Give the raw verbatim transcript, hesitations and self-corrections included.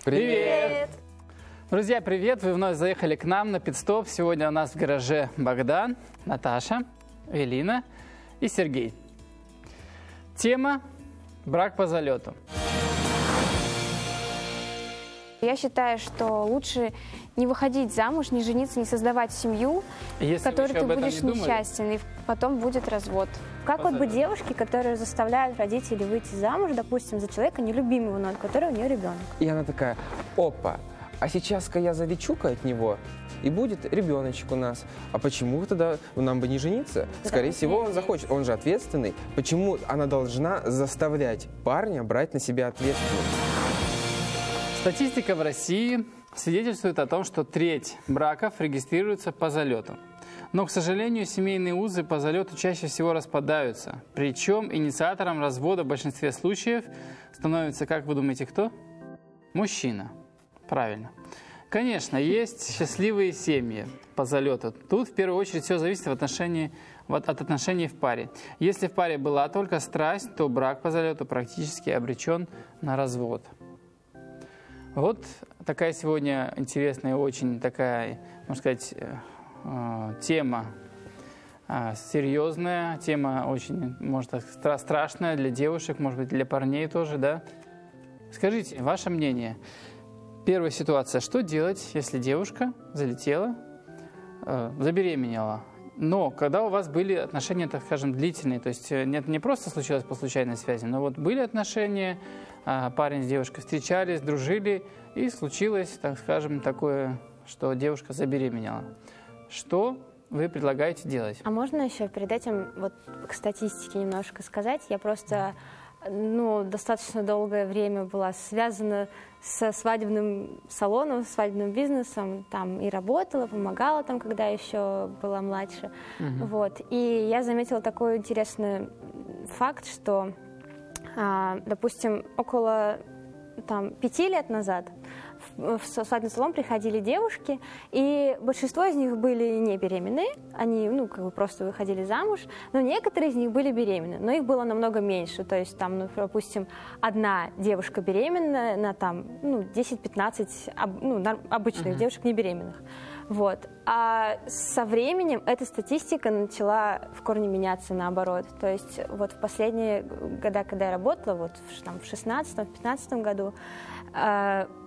Привет! Друзья, привет! Вы вновь заехали к нам на пит-стоп. Сегодня у нас в гараже Богдан, Наташа, Элина и Сергей. Тема «Брак по залету». Я считаю, что лучше не выходить замуж, не жениться, не создавать семью, в которой ты будешь несчастен, и потом будет развод. Как вот бы девушки, которые заставляют родителей выйти замуж, допустим, за человека нелюбимого, но от которого у нее ребенок. И она такая: опа, а сейчас-ка я завечу-ка от него, и будет ребеночек у нас. А почему тогда нам бы не жениться? Да, Скорее всего, он захочет. Он же ответственный. Почему она должна заставлять парня брать на себя ответственность? Статистика в России свидетельствует о том, что треть браков регистрируется по залету. Но, к сожалению, семейные узы по залету чаще всего распадаются. Причем инициатором развода в большинстве случаев становится, как вы думаете, кто? Мужчина. Правильно. Конечно, есть счастливые семьи по залету. Тут в первую очередь все зависит в отношении, от отношений в паре. Если в паре была только страсть, то брак по залету практически обречен на развод. Вот такая сегодня интересная, очень такая, можно сказать, тема серьезная, тема очень, может быть, страшная для девушек, может быть, для парней тоже, да? Скажите, ваше мнение. Первая ситуация. Что делать, если девушка залетела, забеременела? Но когда у вас были отношения, так скажем, длительные, то есть нет, не просто случилось по случайной связи, но вот были отношения, парень с девушкой встречались, дружили, и случилось, так скажем, такое, что девушка забеременела. Что вы предлагаете делать? А можно еще перед этим вот к статистике немножко сказать? Я просто, ну, достаточно долгое время была связана со свадебным салоном, свадебным бизнесом, там и работала, помогала там, когда еще была младше. Угу. Вот. И я заметила такой интересный факт, что, а, допустим, около там, пяти лет назад в свадебный салон приходили девушки, и большинство из них были не беременные, они, ну, как бы просто выходили замуж, но некоторые из них были беременны, но их было намного меньше, то есть там, ну, допустим, одна девушка беременная на там, ну, десять-пятнадцать ну, обычных uh-huh. девушек не беременных. Вот. А со временем эта статистика начала в корне меняться наоборот. То есть вот в последние года, когда я работала, вот в, там, в шестнадцатом-пятнадцатом году, э,